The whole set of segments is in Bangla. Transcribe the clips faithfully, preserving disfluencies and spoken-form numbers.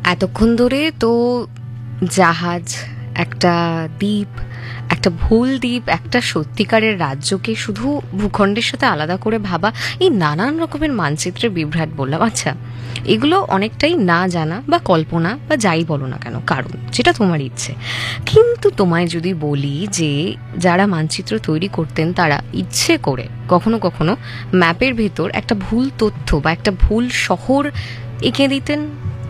এতক্ষণ ধরে তো জাহাজ, একটা দ্বীপ, একটা ভুল দ্বীপ, একটা সত্যিকারের রাজ্যকে শুধু ভূখণ্ডের সাথে আলাদা করে ভাবা, এই নানান রকমের মানচিত্রের বিভ্রাট বললাম। আচ্ছা, এগুলো অনেকটাই না জানা বা কল্পনা বা যাই বলো না কেন, কারণ যেটা তোমার ইচ্ছে। কিন্তু তোমায় যদি বলি যে যারা মানচিত্র তৈরি করতেন তারা ইচ্ছে করে কখনো কখনো ম্যাপের ভেতর একটা ভুল তথ্য বা একটা ভুল শহর এঁকে দিতেন,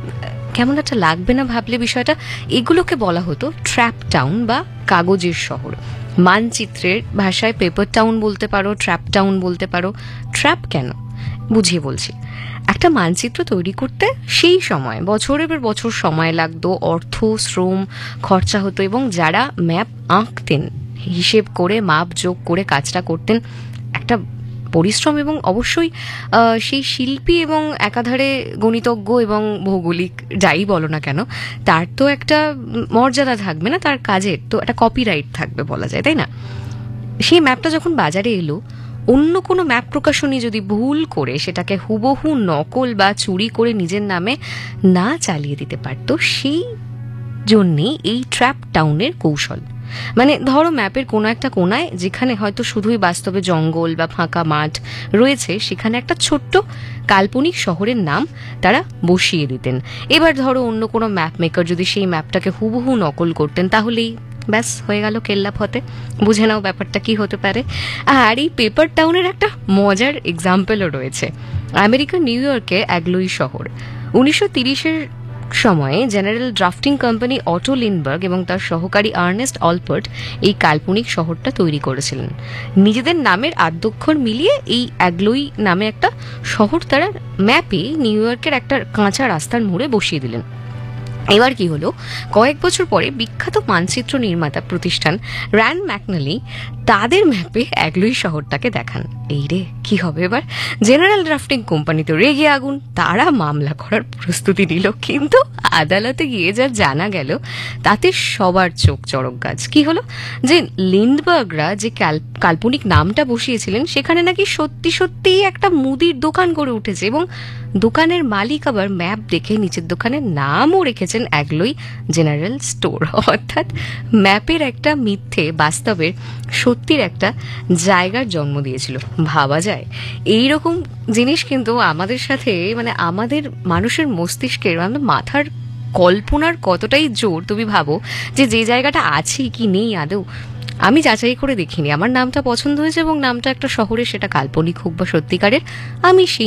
কেমন একটা লাগবে না ভাবলে বিষয়টা? এগুলোকে বলা হতো ট্র্যাপ টাউন বা কাগজের শহর। মানচিত্রের ভাষায় পেপার টাউন বলতে পারো, ট্র্যাপ টাউন বলতে পারো। ট্র্যাপ কেন বুঝিয়ে বলছি। একটা মানচিত্র তৈরি করতে সেই সময় বছরের পর বছর সময় লাগতো, অর্থ শ্রম খরচা হতো, এবং যারা ম্যাপ আঁকতেন হিসেব করে মাপ যোগ করে কাজটা করতেন, একটা পরিশ্রম এবং অবশ্যই সেই শিল্পী এবং একাধারে গণিতজ্ঞ এবং ভৌগোলিক যাই বলো না কেন, তার তো একটা মর্যাদা থাকবে না, তার কাজের তো একটা কপিরাইট থাকবে বলা যায়, তাই না? সেই ম্যাপটা যখন বাজারে এলো, অন্য কোনো ম্যাপ প্রকাশনী যদি ভুল করে সেটাকে হুবহু নকল বা চুরি করে নিজের নামে না চালিয়ে দিতে পারতো, সেই জন্যেই এই ট্র্যাপ টাউনের কৌশল। মানে ধরো ম্যাপের কোনো একটা কোনায় যেখানে হয়তো শুধুই বাস্তবে জঙ্গল বা ফাঁকা মাঠ রয়েছে, সেখানে একটা ছোট্ট কাল্পনিক শহরের নাম তারা বসিয়ে দিতেন। এবার ধরো অন্য কোনো ম্যাপ মেকার যদি সেই ম্যাপটাকে হুবহু নকল করতেন, তাহলেই ব্যাস হয়ে গেল কেল্লা ফতে। বুঝে নাও ব্যাপারটা কি হতে পারে। আর এই পেপার টাউনের একটা মজার এক্সাম্পলও রয়েছে। আমেরিকার নিউ ইয়র্কে অ্যাগ্লোই শহর। উনিশশো তিরিশের সময়ে general drafting company auto Lindbergh এবং তার সহকারী আর্নেস্ট অলপার্ট এই কাল্পনিক শহরটা তৈরি করেছিলেন। নিজেদের নামের আদ্যক্ষর মিলিয়ে এই অ্যাগ্লোই নামে একটা শহর তারা ম্যাপে নিউ ইয়র্কের একটা কাঁচা রাস্তার মোড়ে বসিয়ে দিলেন। এবার কি হলো, কয়েক বছর পরে বিখ্যাত মানচিত্র নির্মাতা প্রতিষ্ঠান র্যান্ড ম্যাকনালি তাদের ম্যাপে অ্যাগ্লোই শহরটাকে দেখান। এই রে, কি হবে এবার? জেনারেল ড্রাফটিং কোম্পানি তো রেগে আগুন, তারা মামলা করার প্রস্তুতি নিল। কিন্তু আদালতে গিয়ে যা জানা গেল তাতে সবার চোখ চড়ক গাছ। কি হলো যে লিন্ডবার্গরা যে কাল্পনিক নামটা বসিয়েছিলেন সেখানে নাকি সত্যি সত্যি একটা মুদির দোকান করে উঠেছে, এবং দোকানের মালিক আবার ম্যাপ দেখে নিচের দোকানের নামও রেখেছেন অ্যাগ্লোই জেনারেল স্টোর। অর্থাৎ ম্যাপের একটা মিথ্যে বাস্তবের সত্যির একটা জায়গার জন্ম দিয়েছিল। ভাবা যায় এইরকম জিনিস কিন্তু আমাদের সাথে, মানে আমাদের মানুষের মস্তিষ্কের, আমাদের মাথার কল্পনার কতটাই জোর তুমি ভাবো, যে যে জায়গাটা আছে কি নেই আদৌ। আমি যাচাই করে দেখিনি, আমার নামটা পছন্দ হয়েছে এবং নামটা একটা শহরে, সেটা কাল্পনিক হোক বা সত্যিকারের, আমি সেই